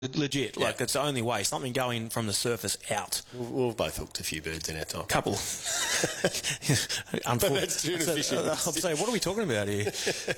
Legit. Yeah. Like, it's the only way. Something going from the surface out. We've both hooked a few birds in our time. Couple. That's tuna fishing. I'm saying, what are we talking about here?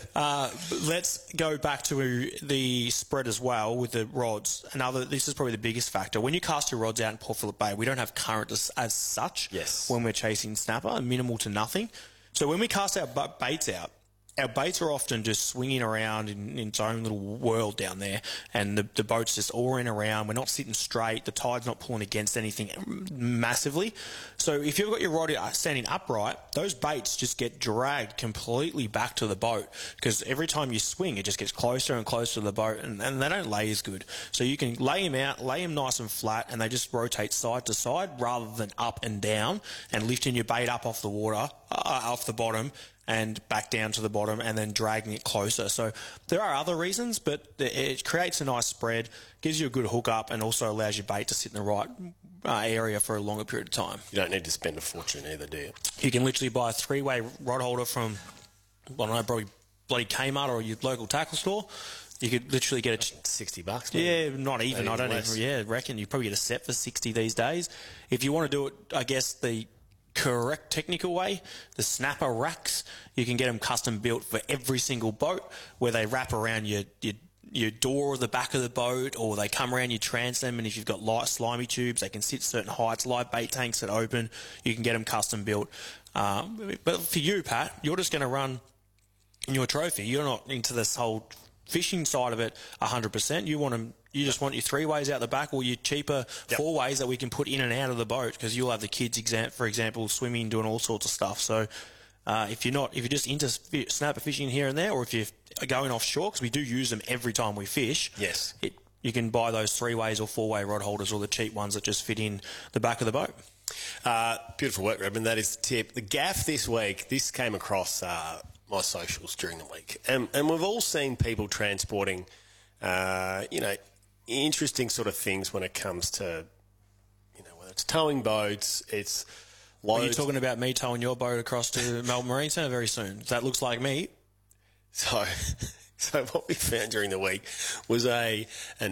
Let's go back to the spread as well with the rods. This is probably the biggest factor. When you cast your rods out in Port Phillip Bay, we don't have current as such. Yes. When we're chasing snapper, minimal to nothing. So when we cast our baits out, our baits are often just swinging around in its own little world down there, and the boat's just oaring around. We're not sitting straight. The tide's not pulling against anything massively. So if you've got your rod standing upright, those baits just get dragged completely back to the boat, because every time you swing, it just gets closer and closer to the boat, and they don't lay as good. So you can lay them out, lay them nice and flat, and they just rotate side to side rather than up and down, and lifting your bait up off the water, off the bottom, and back down to the bottom, and then dragging it closer. So there are other reasons, but it creates a nice spread, gives you a good hook up, and also allows your bait to sit in the right area for a longer period of time. You don't need to spend a fortune either, do you? You can literally buy a 3-way rod holder from, I don't know, probably bloody Kmart or your local tackle store. You could literally get $60. Yeah, Maybe. not even. I don't less. even. Yeah, reckon you probably get a set for 60 these days. If you want to do it, I guess the correct technical way, the snapper racks, you can get them custom built for every single boat, where they wrap around your door or the back of the boat, or they come around your transom, and if you've got light slimy tubes, they can sit certain heights, live bait tanks that open, you can get them custom built. But for you, Pat, you're just going to run your trophy. You're not into this whole fishing side of it 100%. You just want your 3-ways out the back, or your cheaper 4-ways that we can put in and out of the boat, because you'll have the kids, for example, swimming, doing all sorts of stuff. So if you're just into snapper fishing here and there, or if you're going offshore, because we do use them every time we fish, yes, you can buy those 3-ways or 4-way rod holders, or the cheap ones that just fit in the back of the boat. Beautiful work, Redmond. That is the tip. The gaff this week, this came across my socials during the week, and we've all seen people transporting, interesting sort of things when it comes to, whether it's towing boats, it's loads. Are you talking about me towing your boat across to Melbourne Marine Centre very soon? That looks like me. So what we found during the week was an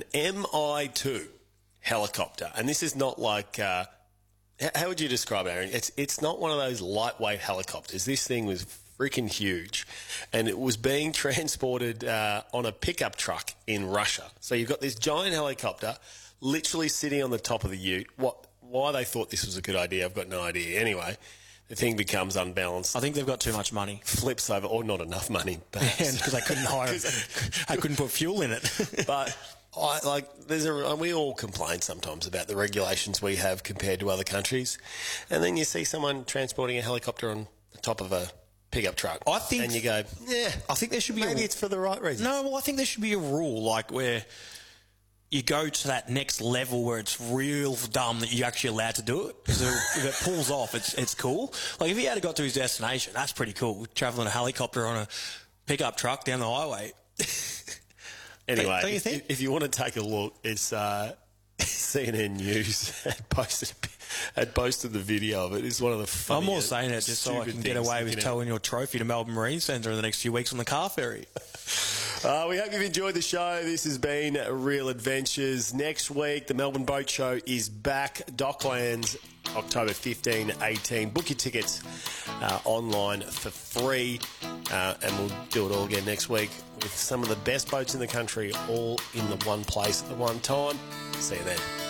Mi-2 helicopter, and this is not like. How would you describe it, Aaron? It's not one of those lightweight helicopters. This thing was freaking huge, and it was being transported on a pickup truck in Russia. So you've got this giant helicopter literally sitting on the top of the ute. Why they thought this was a good idea, I've got no idea. Anyway, the thing becomes unbalanced. I think they've got too much money. Flips over, or not enough money, perhaps. Because they couldn't hire it. I couldn't put fuel in it. But we all complain sometimes about the regulations we have compared to other countries, and then you see someone transporting a helicopter on the top of a pickup truck, and you go, I think there should be maybe it's for the right reasons. No, well, I think there should be a rule, like, where you go to that next level where it's real dumb that you're actually allowed to do it. Because if it pulls off, it's cool. Like, if he had got to his destination, that's pretty cool. Travelling a helicopter on a pickup truck down the highway. Anyway, don't you think? If you want to take a look, it's CNN News had posted the video of it. It's one of the funniest. I'm more saying it just so I can get away with towing your trophy to Melbourne Marine Centre in the next few weeks on the car ferry. We hope you've enjoyed the show. This has been Real Adventures. Next week, the Melbourne Boat Show is back. Docklands, October 15, 18. Book your tickets online for free, and we'll do it all again next week with some of the best boats in the country all in the one place at the one time. See you then.